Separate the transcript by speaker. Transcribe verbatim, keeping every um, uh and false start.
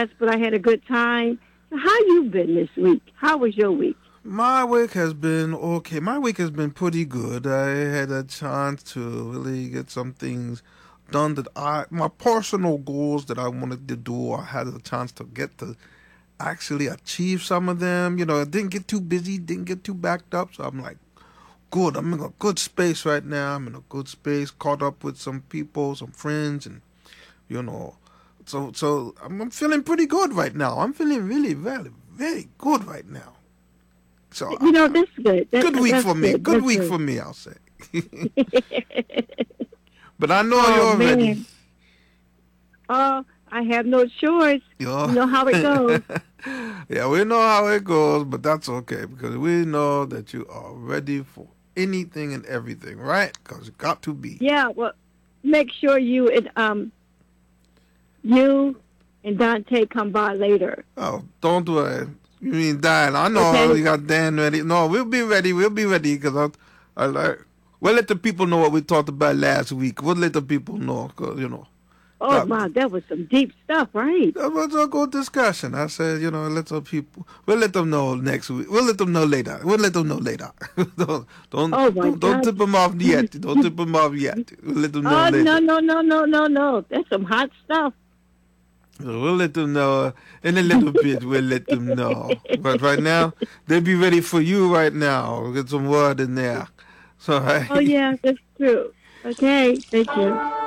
Speaker 1: rest, but I had a good time. So how you been this week? How was your week?
Speaker 2: My week has been okay. My week has been pretty good. I had a chance to really get some things done that I, my personal goals that I wanted to do, I had a chance to get to actually achieve some of them. You know, I didn't get too busy, didn't get too backed up. So I'm like, good. I'm in a good space right now. I'm in a good space, caught up with some people, some friends, and, you know, so so I'm, I'm feeling pretty good right now. I'm feeling really, very, very good right now. So
Speaker 1: You know, that's good. That,
Speaker 2: good week
Speaker 1: that's
Speaker 2: for me.
Speaker 1: good.
Speaker 2: Good
Speaker 1: That's
Speaker 2: week
Speaker 1: good.
Speaker 2: for me, I'll say. But I know
Speaker 1: Oh
Speaker 2: you're ready.
Speaker 1: man. Oh, I have no choice. You
Speaker 2: You're
Speaker 1: know how it goes.
Speaker 2: yeah, we know how it goes, but that's okay because we know that you are ready for anything and everything, right? Because you got to be.
Speaker 1: Yeah. Well, make sure you and um you and Dante come by later.
Speaker 2: Oh, don't worry. You mean Dan? I know
Speaker 1: Okay.
Speaker 2: you got Dan ready. No, we'll be ready. We'll be ready because I, I like. We'll let the people know what we talked about last week. We'll let the people know, cause you know
Speaker 1: Oh
Speaker 2: that
Speaker 1: my, that was some deep stuff, right?
Speaker 2: that was a good discussion. I said, you know, let the people. We'll let them know next week. We'll let them know later. We'll let them know later. don't don't
Speaker 1: Oh my
Speaker 2: don't don't
Speaker 1: God.
Speaker 2: tip them off yet. Don't tip them off yet. We'll let them know
Speaker 1: Oh no
Speaker 2: later.
Speaker 1: no no no no no! That's some hot stuff.
Speaker 2: So we'll let them know uh, in a little bit. We'll let them know. But right now, they'll be ready for you right now. We'll get some word in there. So,
Speaker 1: Oh
Speaker 2: hey.
Speaker 1: yeah, that's true. Okay, thank you.